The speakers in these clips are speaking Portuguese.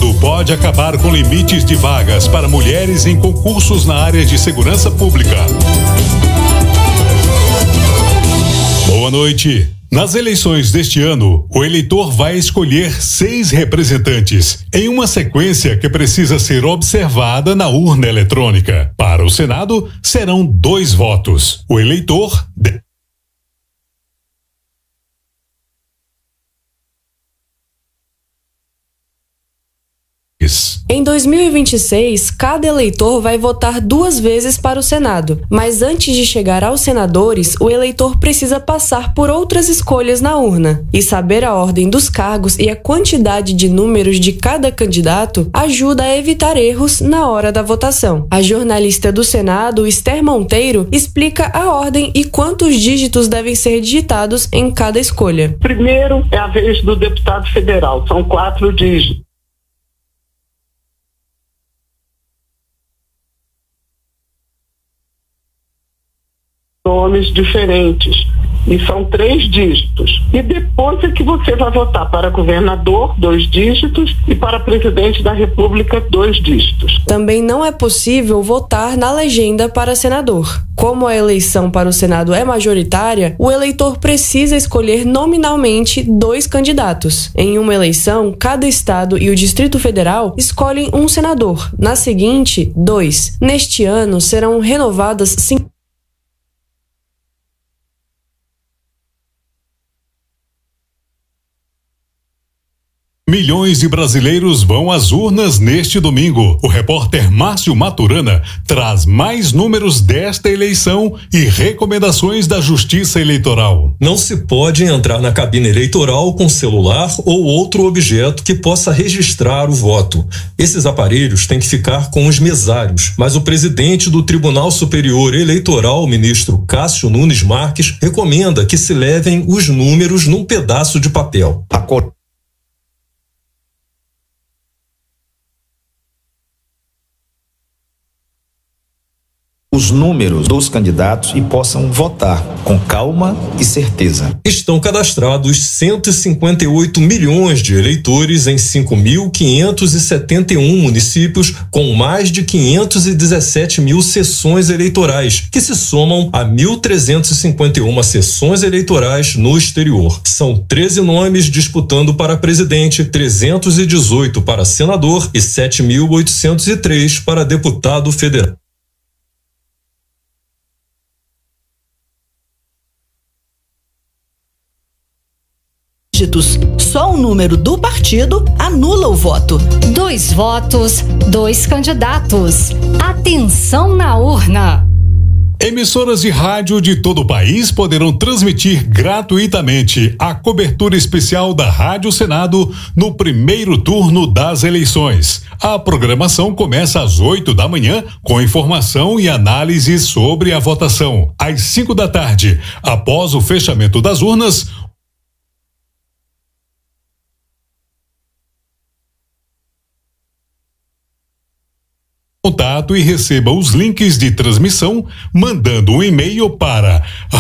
Pode acabar com limites de vagas para mulheres em concursos na área de segurança pública. Boa noite. Nas eleições deste ano, o eleitor vai escolher 6 representantes, em uma sequência que precisa ser observada na urna eletrônica. Para o Senado, serão 2 votos. O eleitor Em 2026, cada eleitor vai votar 2 vezes para o Senado, mas antes de chegar aos senadores, o eleitor precisa passar por outras escolhas na urna. E saber a ordem dos cargos e a quantidade de números de cada candidato ajuda a evitar erros na hora da votação. A jornalista do Senado, Esther Monteiro, explica a ordem e quantos dígitos devem ser digitados em cada escolha. Primeiro é a vez do deputado federal, são 4 dígitos. Nomes diferentes, e são 3 dígitos. E depois é que você vai votar para governador, 2 dígitos, e para presidente da República, 2 dígitos. Também não é possível votar na legenda para senador. Como a eleição para o Senado é majoritária, o eleitor precisa escolher nominalmente 2 candidatos. Em uma eleição, cada estado e o Distrito Federal escolhem um senador. Na seguinte, 2. Neste ano, serão renovadas 5. Milhões de brasileiros vão às urnas neste domingo. O repórter Márcio Maturana traz mais números desta eleição e recomendações da Justiça Eleitoral. Não se pode entrar na cabine eleitoral com celular ou outro objeto que possa registrar o voto. Esses aparelhos têm que ficar com os mesários, mas o presidente do Tribunal Superior Eleitoral, o ministro Cássio Nunes Marques, recomenda que se levem os números num pedaço de papel. Os números dos candidatos e possam votar com calma e certeza. Estão cadastrados 158 milhões de eleitores em 5.571 municípios, com mais de 517 mil sessões eleitorais, que se somam a 1.351 sessões eleitorais no exterior. São 13 nomes disputando para presidente, 318 para senador e 7.803 para deputado federal. Só o número do partido anula o voto. 2 votos, 2 candidatos. Atenção na urna. Emissoras de rádio de todo o país poderão transmitir gratuitamente a cobertura especial da Rádio Senado no primeiro turno das eleições. A programação começa às 8 da manhã com informação e análise sobre a votação. Às 5 da tarde, após o fechamento das urnas, contato e receba os links de transmissão mandando um e-mail para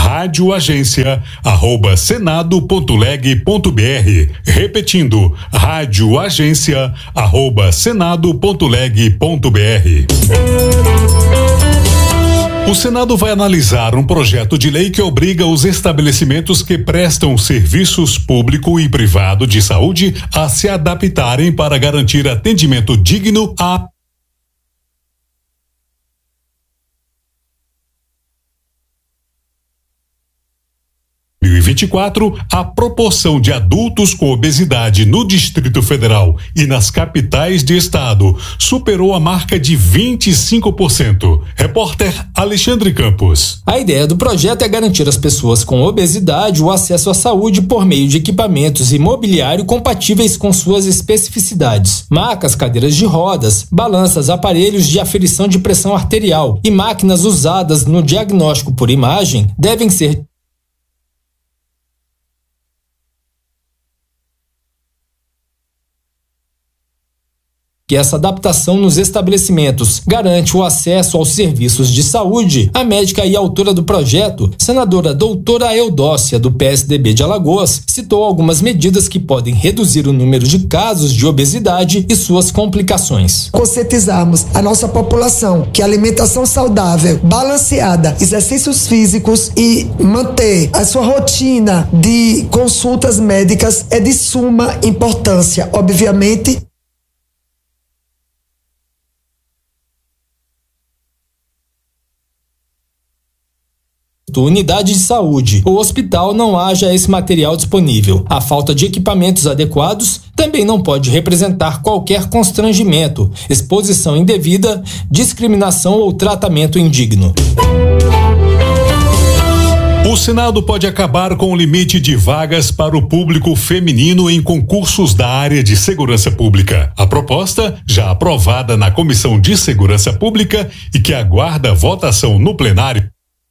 radioagencia@senado.leg.br. Repetindo, radioagencia@senado.leg.br. O Senado vai analisar um projeto de lei que obriga os estabelecimentos que prestam serviços público e privado de saúde a se adaptarem para garantir atendimento digno a 2024, a proporção de adultos com obesidade no Distrito Federal e nas capitais de estado superou a marca de 25%. Repórter Alexandre Campos. A ideia do projeto é garantir às pessoas com obesidade o acesso à saúde por meio de equipamentos e mobiliário compatíveis com suas especificidades. Macas, cadeiras de rodas, balanças, aparelhos de aferição de pressão arterial e máquinas usadas no diagnóstico por imagem devem ser que essa adaptação nos estabelecimentos garante o acesso aos serviços de saúde, a médica e autora do projeto, senadora doutora Eudócia, do PSDB de Alagoas, citou algumas medidas que podem reduzir o número de casos de obesidade e suas complicações. Conscientizarmos a nossa população que a alimentação saudável, balanceada, exercícios físicos e manter a sua rotina de consultas médicas é de suma importância, obviamente. Unidade de saúde ou hospital não haja esse material disponível. A falta de equipamentos adequados também não pode representar qualquer constrangimento, exposição indevida, discriminação ou tratamento indigno. O Senado pode acabar com o limite de vagas para o público feminino em concursos da área de segurança pública. A proposta, já aprovada na Comissão de Segurança Pública e que aguarda votação no plenário,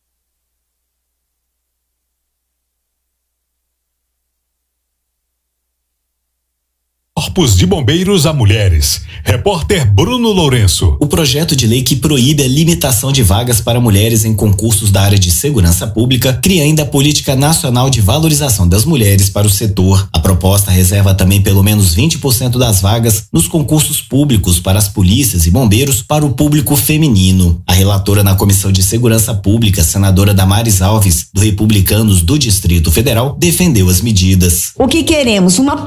corpos de bombeiros a mulheres. Repórter Bruno Lourenço. O projeto de lei que proíbe a limitação de vagas para mulheres em concursos da área de segurança pública cria ainda a Política Nacional de Valorização das Mulheres para o setor. A proposta reserva também pelo menos 20% das vagas nos concursos públicos para as polícias e bombeiros para o público feminino. A relatora na Comissão de Segurança Pública, senadora Damares Alves, do Republicanos do Distrito Federal, defendeu as medidas. O que queremos? Uma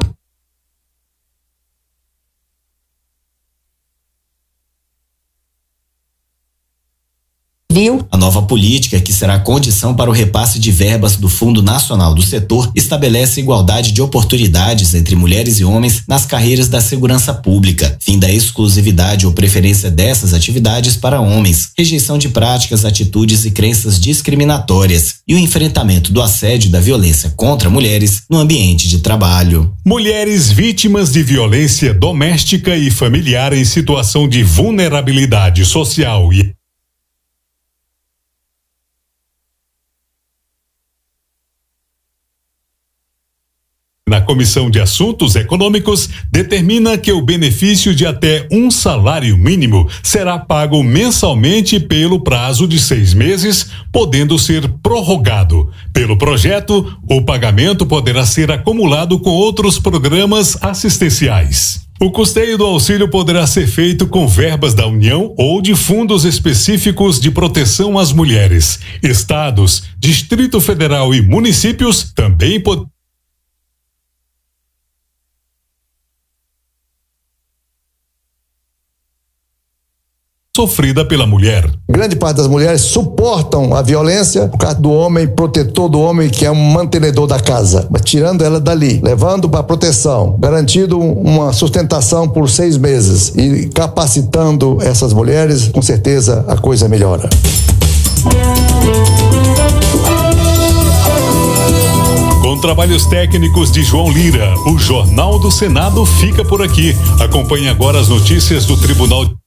A nova política, que será condição para o repasse de verbas do Fundo Nacional do Setor, estabelece igualdade de oportunidades entre mulheres e homens nas carreiras da segurança pública, fim da exclusividade ou preferência dessas atividades para homens, rejeição de práticas, atitudes e crenças discriminatórias e o enfrentamento do assédio e da violência contra mulheres no ambiente de trabalho. Mulheres vítimas de violência doméstica e familiar em situação de vulnerabilidade social e na Comissão de Assuntos Econômicos, determina que o benefício de até um salário mínimo será pago mensalmente pelo prazo de 6 meses, podendo ser prorrogado. Pelo projeto, o pagamento poderá ser acumulado com outros programas assistenciais. O custeio do auxílio poderá ser feito com verbas da União ou de fundos específicos de proteção às mulheres. Estados, Distrito Federal e municípios também poderão sofrida pela mulher. Grande parte das mulheres suportam a violência por causa do homem, protetor do homem, que é um mantenedor da casa. Mas tirando ela dali, levando para proteção, garantindo uma sustentação por 6 meses e capacitando essas mulheres, com certeza a coisa melhora. Com trabalhos técnicos de João Lira, o Jornal do Senado fica por aqui. Acompanhe agora as notícias do Tribunal